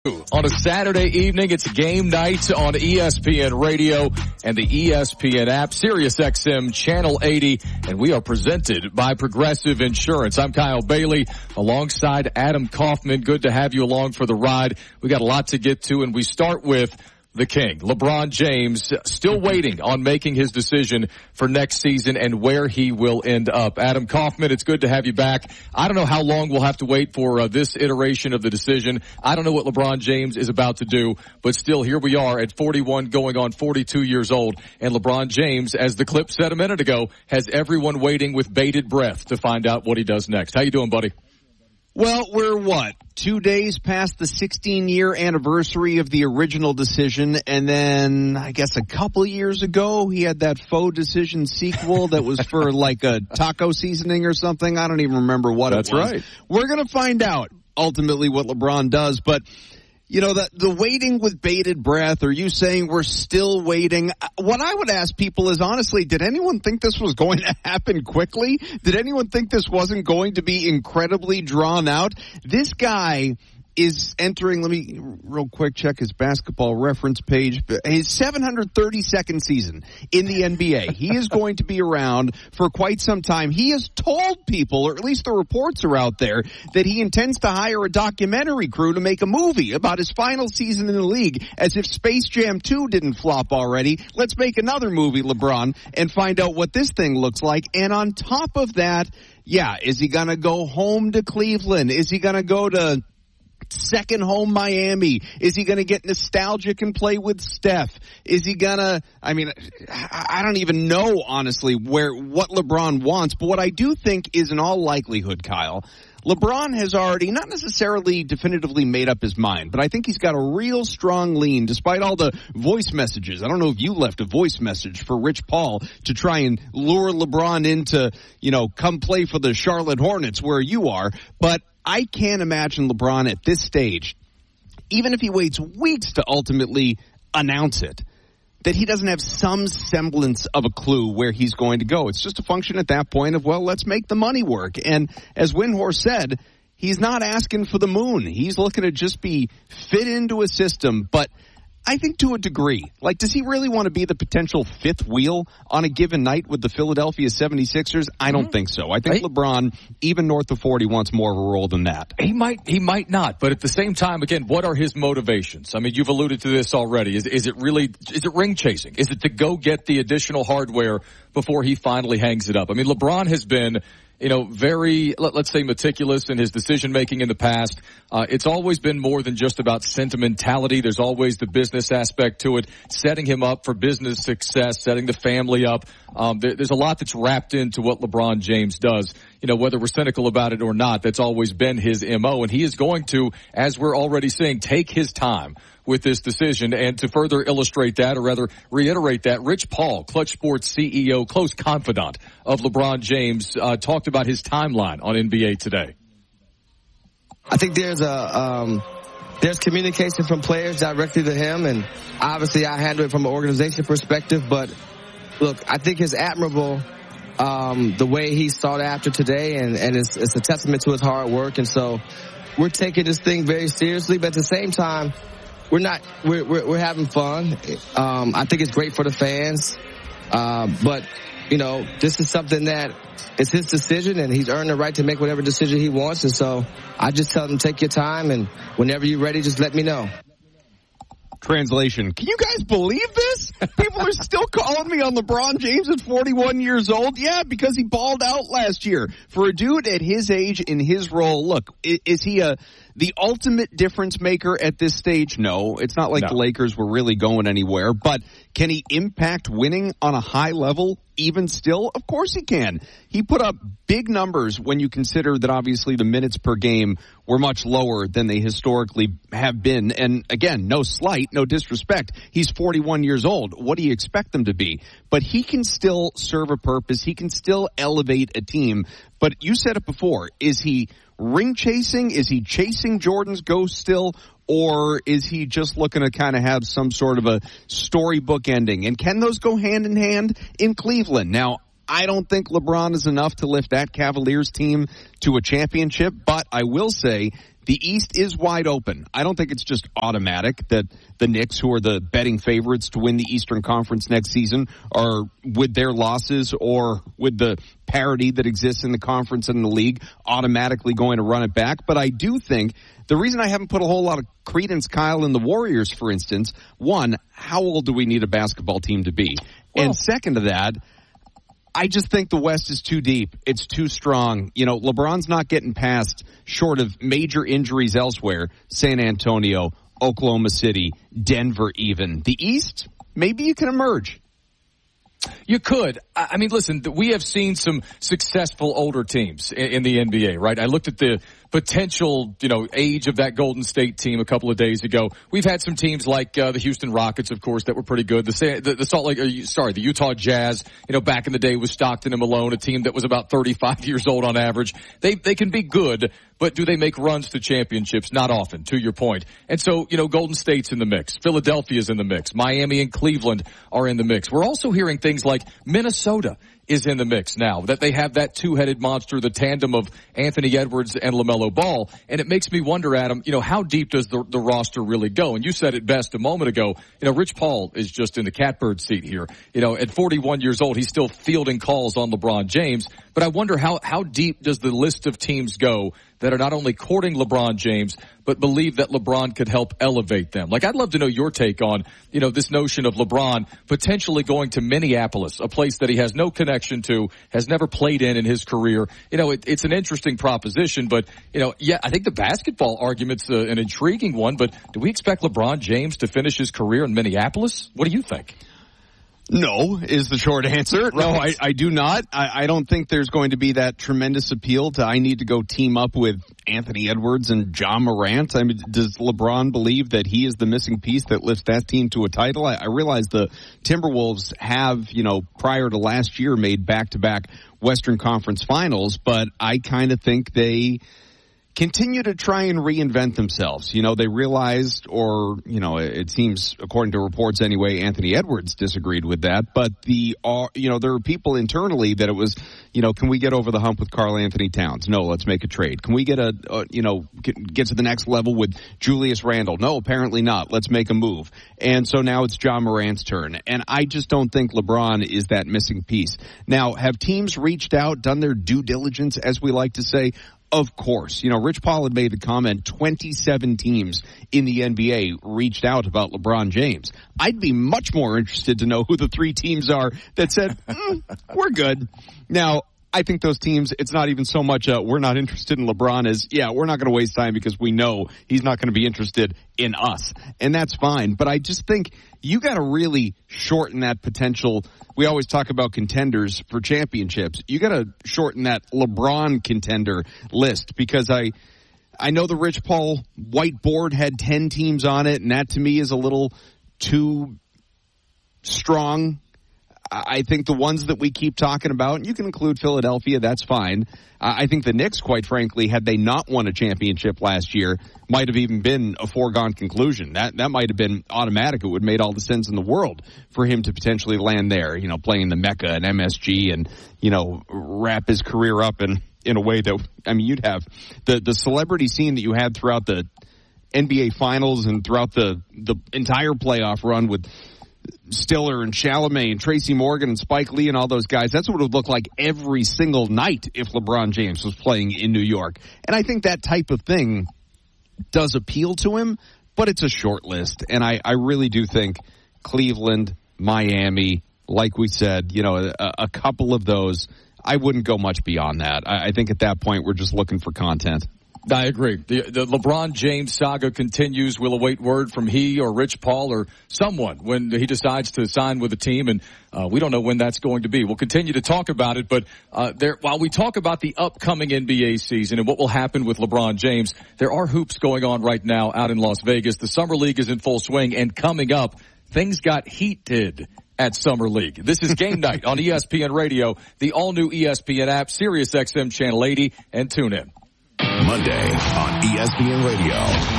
On a Saturday evening, it's game night on ESPN Radio and the ESPN app, Sirius XM Channel 80, and we are presented by Progressive Insurance. I'm Kyle Bailey alongside Adam Kaufman. Good to have you along for the ride. We got a lot to get to, and we start with the King, LeBron James, still waiting on making his decision for next season and where he will end up. Adam Kaufman, it's good to have you back. I don't know how long we'll have to wait for this iteration of the decision. I don't know what LeBron James is about to do, but still here we are at 41 going on 42 years old. And LeBron James, as the clip said a minute ago, has everyone waiting with bated breath to find out what he does next. How you doing, buddy? Well, we're 2 days past the 16-year anniversary of the original decision, and then I guess a couple of years ago he had that faux decision sequel that was for like a taco seasoning or something. I don't even remember what it was. That's right. We're going to find out ultimately what LeBron does, but you know, the waiting with bated breath, are you saying we're still waiting? What I would ask people is, honestly, did anyone think this was going to happen quickly? Did anyone think this wasn't going to be incredibly drawn out? This guy is entering, let me real quick check his basketball reference page, his 732nd season in the NBA. He is going to be around for quite some time. He has told people, or at least the reports are out there, that he intends to hire a documentary crew to make a movie about his final season in the league. As if Space Jam 2 didn't flop already, let's make another movie, LeBron, and find out what this thing looks like. And on top of that, yeah, is he going to go home to Cleveland? Is he going to go to second home Miami? Is he going to get nostalgic and play with Steph? Is he going to, I don't even know, honestly, what LeBron wants. But what I do think is in all likelihood, Kyle, LeBron has already not necessarily definitively made up his mind, but I think he's got a real strong lean, despite all the voice messages. I don't know if you left a voice message for Rich Paul to try and lure LeBron into, come play for the Charlotte Hornets where you are, but I can't imagine LeBron at this stage, even if he waits weeks to ultimately announce it, that he doesn't have some semblance of a clue where he's going to go. It's just a function at that point of, well, let's make the money work. And as Windhorst said, he's not asking for the moon. He's looking to just be fit into a system, but I think to a degree. Like, does he really want to be the potential fifth wheel on a given night with the Philadelphia 76ers? I don't think so. I think LeBron, even north of 40, wants more of a role than that. He might not, but at the same time, again, what are his motivations? I mean, you've alluded to this already. Is it ring chasing? Is it to go get the additional hardware before he finally hangs it up? I mean, LeBron has been very, let's say, meticulous in his decision-making in the past. It's always been more than just about sentimentality. There's always the business aspect to it, setting him up for business success, setting the family up. There's a lot that's wrapped into what LeBron James does. Whether we're cynical about it or not, that's always been his MO. And he is going to, as we're already saying, take his time with this decision. And to further illustrate that, or rather reiterate that, Rich Paul, Clutch Sports CEO, close confidant of LeBron James, talked about his timeline on NBA Today. I think there's communication from players directly to him, and obviously I handle it from an organization perspective. But look, I think it's admirable the way he sought after today, and it's a testament to his hard work. And so we're taking this thing very seriously, but at the same time, we're having fun. I think it's great for the fans. But, this is something that it's his decision, and he's earned the right to make whatever decision he wants. And so I just tell him, take your time, and whenever you're ready, just let me know. Translation. Can you guys believe this? People are still calling me on LeBron James at 41 years old. Yeah, because he balled out last year. For a dude at his age, in his role, look, is he the ultimate difference maker at this stage? No. It's not like the Lakers were really going anywhere. But can he impact winning on a high level even still? Of course he can. He put up big numbers when you consider that obviously the minutes per game were much lower than they historically have been. And again, no slight, no disrespect. He's 41 years old. What do you expect them to be? But he can still serve a purpose. He can still elevate a team. But you said it before. Is he ring chasing? Is he chasing Jordan's ghost still? Or is he just looking to kind of have some sort of a storybook ending? And can those go hand in hand in Cleveland? Now, I don't think LeBron is enough to lift that Cavaliers team to a championship, but I will say the East is wide open. I don't think it's just automatic that the Knicks, who are the betting favorites to win the Eastern Conference next season, are, with their losses or with the parity that exists in the conference and the league, automatically going to run it back. But I do think the reason I haven't put a whole lot of credence, Kyle, in the Warriors, for instance, one, how old do we need a basketball team to be? Well, and second to that, I just think the West is too deep. It's too strong. You know, LeBron's not getting past, short of major injuries elsewhere, San Antonio, Oklahoma City, Denver even. The East, maybe you can emerge. You could. I mean, listen, we have seen some successful older teams in the NBA, right? I looked at the potential, age of that Golden State team a couple of days ago. We've had some teams like the Houston Rockets, of course, that were pretty good. The Utah Jazz, back in the day with Stockton and Malone, a team that was about 35 years old on average. They can be good, but do they make runs to championships? Not often, to your point. And so, Golden State's in the mix. Philadelphia's in the mix. Miami and Cleveland are in the mix. We're also hearing things like Minnesota is in the mix now, that they have that two-headed monster, the tandem of Anthony Edwards and LaMelo Ball. And it makes me wonder, Adam, how deep does the roster really go? And you said it best a moment ago. Rich Paul is just in the catbird seat here. At 41 years old, he's still fielding calls on LeBron James. But I wonder how deep does the list of teams go that are not only courting LeBron James, but believe that LeBron could help elevate them. Like, I'd love to know your take on, this notion of LeBron potentially going to Minneapolis, a place that he has no connection to, has never played in his career. It's an interesting proposition, but, I think the basketball argument's an intriguing one, but do we expect LeBron James to finish his career in Minneapolis? What do you think? No, is the short answer. Right. No, I do not. I don't think there's going to be that tremendous appeal to I need to go team up with Anthony Edwards and Ja Morant. I mean, does LeBron believe that he is the missing piece that lifts that team to a title? I realize the Timberwolves have, prior to last year, made back-to-back Western Conference finals, but I kind of think they continue to try and reinvent themselves. They realized, or, it seems, according to reports anyway, Anthony Edwards disagreed with that. But there are people internally that it was, can we get over the hump with Karl Anthony Towns? No, let's make a trade. Can we get get to the next level with Julius Randle? No, apparently not. Let's make a move. And so now it's Ja Morant's turn. And I just don't think LeBron is that missing piece. Now, have teams reached out, done their due diligence, as we like to say? Of course. Rich Paul had made the comment 27 teams in the NBA reached out about LeBron James. I'd be much more interested to know who the 3 teams are that said, we're good. Now, I think those teams, it's not even so much we're not interested in LeBron as, we're not going to waste time because we know he's not going to be interested in us. And that's fine. But I just think you got to really shorten that potential. We always talk about contenders for championships. You got to shorten that LeBron contender list because I know the Rich Paul whiteboard had 10 teams on it, and that to me is a little too strong. I think the ones that we keep talking about, and you can include Philadelphia, that's fine. I think the Knicks, quite frankly, had they not won a championship last year, might have even been a foregone conclusion. That might have been automatic. It would have made all the sense in the world for him to potentially land there, playing the Mecca and MSG and, wrap his career up in a way that, you'd have the celebrity scene that you had throughout the NBA Finals and throughout the entire playoff run with Stiller and Chalamet and Tracy Morgan and Spike Lee and all those guys. That's what it would look like every single night if LeBron James was playing in New York. And I think that type of thing does appeal to him, but it's a short list. And I really do think Cleveland, Miami, like we said, a couple of those, I wouldn't go much beyond that. I think at that point we're just looking for content. I agree. The LeBron James saga continues. We'll await word from he or Rich Paul or someone when he decides to sign with a team, and we don't know when that's going to be. We'll continue to talk about it, but while we talk about the upcoming NBA season and what will happen with LeBron James, there are hoops going on right now out in Las Vegas. The Summer League is in full swing, and coming up, things got heated at Summer League. This is Game Night on ESPN Radio, the all-new ESPN app, Sirius XM Channel 80, and tune in. Monday on ESPN Radio.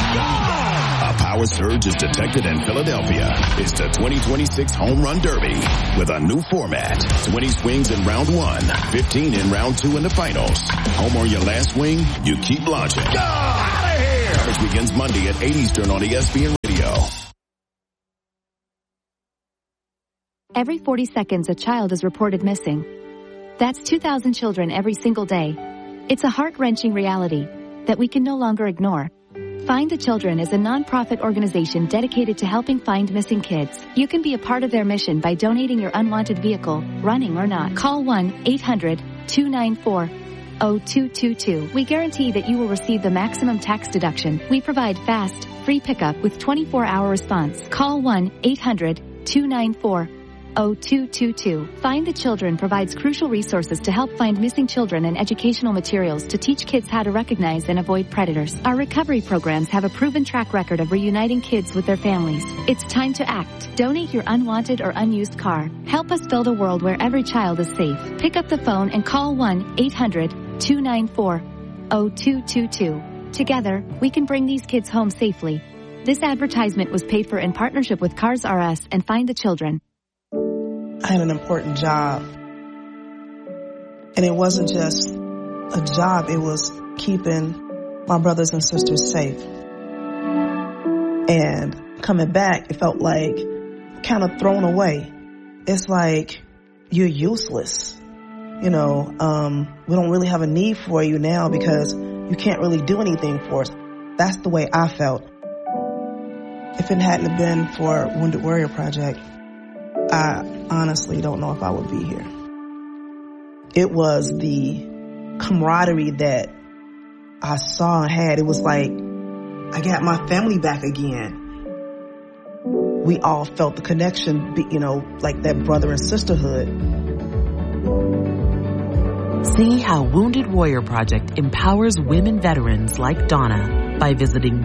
A power surge is detected in Philadelphia. It's the 2026 Home Run Derby with a new format. 20 swings in round 1, 15 in round 2 in the finals. Home on your last swing, you keep launching. Out of here! Sports begins Monday at 8 Eastern on ESPN Radio. Every 40 seconds, a child is reported missing. That's 2,000 children every single day. It's a heart-wrenching reality that we can no longer ignore. Find the Children is a non-profit organization dedicated to helping find missing kids. You can be a part of their mission by donating your unwanted vehicle, running or not. Call 1-800-294-0222. We guarantee that you will receive the maximum tax deduction. We provide fast, free pickup with 24-hour response. Call 1-800-294-0222. Find the Children provides crucial resources to help find missing children and educational materials to teach kids how to recognize and avoid predators. Our recovery programs have a proven track record of reuniting kids with their families. It's time to act. Donate your unwanted or unused car. Help us build a world where every child is safe. Pick up the phone and call 1-800-294-0222. Together, we can bring these kids home safely. This advertisement was paid for in partnership with Cars R Us and Find the Children. I had an important job, and it wasn't just a job, it was keeping my brothers and sisters safe. And coming back, it felt like kind of thrown away. It's like you're useless. You know, we don't really have a need for you now because you can't really do anything for us. That's the way I felt. If it hadn't been for Wounded Warrior Project, I honestly don't know if I would be here. It was the camaraderie that I saw and had. It was like I got my family back again. We all felt the connection, you know, like that brother and sisterhood. See how Wounded Warrior Project empowers women veterans like Donna by visiting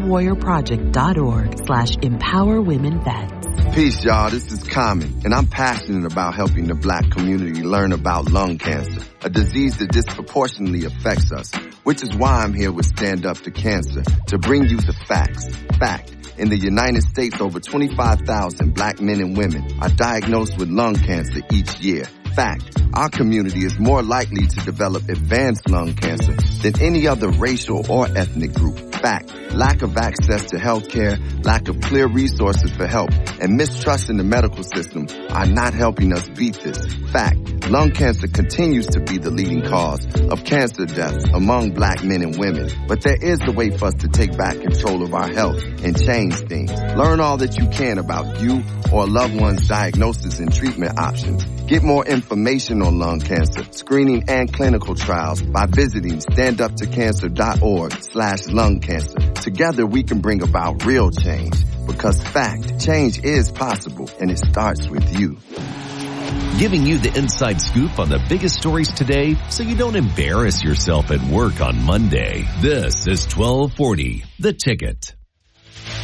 woundedwarriorproject.org/empowerwomenvets. Peace, y'all. This is Common, and I'm passionate about helping the Black community learn about lung cancer, a disease that disproportionately affects us, which is why I'm here with Stand Up to Cancer, to bring you the facts. Fact. In the United States, over 25,000 Black men and women are diagnosed with lung cancer each year. Fact. Our community is more likely to develop advanced lung cancer than any other racial or ethnic group. Fact. Lack of access to health care, lack of clear resources for help, and mistrust in the medical system are not helping us beat this. Fact. Lung cancer continues to be the leading cause of cancer deaths among Black men and women. But there is a way for us to take back control of our health and change things. Learn all that you can about you or a loved one's diagnosis and treatment options. Get more information on lung cancer, screening, and clinical trials by visiting standuptocancer.org/lung cancer. Together we can bring about real change, because fact, change is possible, and it starts with you. Giving you the inside scoop on the biggest stories today so you don't embarrass yourself at work on Monday. This is 1240, The Ticket.